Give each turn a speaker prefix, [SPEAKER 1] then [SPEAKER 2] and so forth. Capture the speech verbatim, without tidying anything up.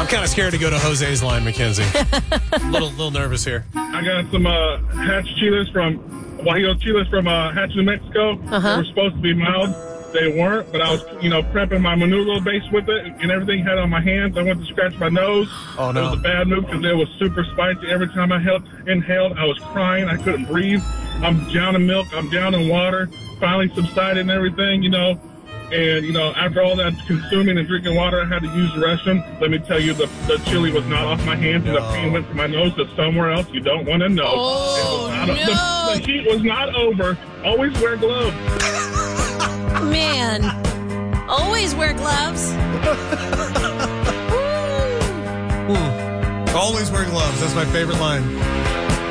[SPEAKER 1] I'm kind of scared to go to Jose's line, Mackenzie. little little nervous here.
[SPEAKER 2] I got some uh, hatch chiles from Guajillo chiles from uh, Hatch, New Mexico.
[SPEAKER 3] Uh-huh.
[SPEAKER 2] They were supposed to be mild. They weren't, but I was, you know, prepping my menudo base with it and everything. Had it on my hands. I went to scratch my nose.
[SPEAKER 1] Oh, no.
[SPEAKER 2] It was a bad move because it was super spicy. Every time I held, inhaled, I was crying. I couldn't breathe. I'm down in milk. I'm down in water. Finally subsided and everything, you know. And, you know, after all that consuming and drinking water, I had to use the restroom. Let me tell you, the, the chili was not off my hands, and the pain went from my nose to somewhere else. You don't want to know.
[SPEAKER 3] Oh,
[SPEAKER 2] it was not,
[SPEAKER 3] no.
[SPEAKER 2] the, the heat was not over. Always wear gloves.
[SPEAKER 3] Man, always wear gloves.
[SPEAKER 1] Always wear gloves. That's my favorite line.